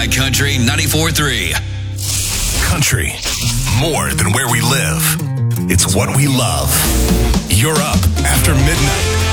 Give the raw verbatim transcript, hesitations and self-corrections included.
by Country ninety-four point three. Country, more than where we live. It's what we love. You're up after midnight.